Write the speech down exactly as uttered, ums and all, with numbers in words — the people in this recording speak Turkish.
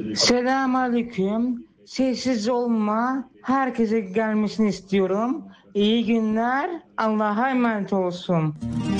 Selamünaleyküm. Sessiz olma. Herkese gelmesini istiyorum. İyi günler. Allah'a emanet olsun.